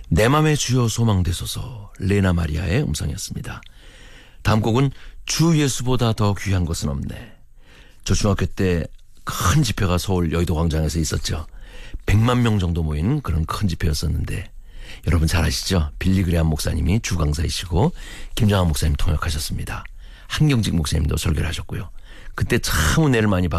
내 맘의 주여 소망되소서 레나 마리아의 음성이었습니다. 다음 곡은 주 예수보다 더 귀한 것은 없네. 저 중학교 때 큰 집회가 서울 여의도 광장에서 있었죠. 100만 명 정도 모인 그런 큰 집회였었는데 여러분 잘 아시죠? 빌리 그레함 목사님이 주강사이시고 김장한 목사님 통역하셨습니다. 한경직 목사님도 설교를 하셨고요. 그때 참 은혜를 많이 받고